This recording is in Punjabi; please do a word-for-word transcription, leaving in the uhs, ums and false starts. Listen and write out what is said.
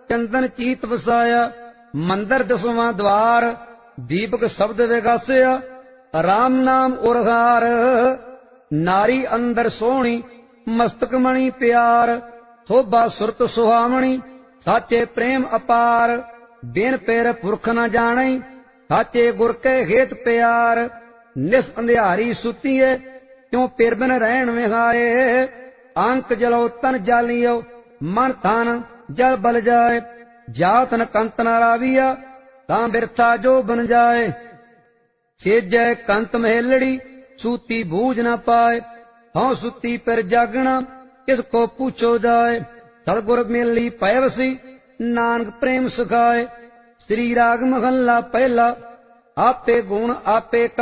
ਚੰਦਨ ਚੀਤ ਵਸਾਇਆ। ਮੰਦਰ ਦਸਵਾਂ ਦਵਾਰ ਦੀਪਕ ਸ਼ਬਦ ਵਿਗਾਸਿਆ। ਰਾਮ ਨਾਮ ਉਰਹਾਰ ਨਾਰੀ ਅੰਦਰ ਸੋਹਣੀ ਮਸਤਕ ਮਣੀ ਪਿਆਰ। ਸੋਭਾ ਸੁਰਤ ਸੁਹਾਵਣੀ ਸਾਚੇ ਪ੍ਰੇਮ ਅਪਾਰ। ਬਿਨ ਪੇਰ ਪੁਰਖ ਨ ਜਾਣੈ ਸਾਚੇ ਗੁਰ ਕੇ ਹੇਤ ਪਿਆਰ। ਨਿਸ ਅੰਧਿਆਰੀ ਸੁਤੀਏ ਕਿਉ ਪਿਰ ਬਿਨ ਰਹਿਣ ਵਿਹਾਏ। ਅੰਕ ਜਲੋ ਤਨ ਜਾਲੀਓ ਮਨ ਤਨ ਜਲ ਬਲ ਜਾਏ। ਜਾਤ ਨ ਕੰਤ ਨ ਰਾਵੀਆ ਤਾਂ ਬਿਰਥਾ ਜੋ ਬਨ ਜਾਏ। ਛੇਜੈ ਕੰਤ ਮਹੇਲੜੀ ਸੂਤੀ ਬੂਝ ਨ ਪਾਏ। ਹਉ ਸੁਤੀ ਪਿਰ ਜਾਗਣਾ ਕਿਸ ਕੋ ਪੁੱਛੋ ਜਾਏ। ਸਤਿਗੁਰ ਮਿਲੀ ਪੈ ਵਸੀ ਨਾਨਕ ਪ੍ਰੇਮ ਸਿਖਾਏ। ਸ੍ਰੀ ਰਾਗ ਮਹੱਲਾ ਪਹਿਲਾ। ਆਪੇ ਗੁਣ ਆਪੇ